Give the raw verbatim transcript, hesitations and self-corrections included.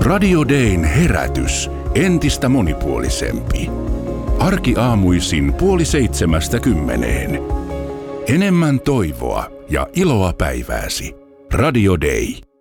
Radio Dayn herätys entistä monipuolisempi. Arkiaamuisin puoli seitsemästä kymmeneen. Enemmän toivoa ja iloa päivääsi. Radio Day.